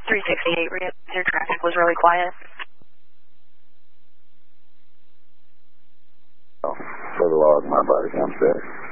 368, your traffic was really quiet. Oh, for the log, my body comes back.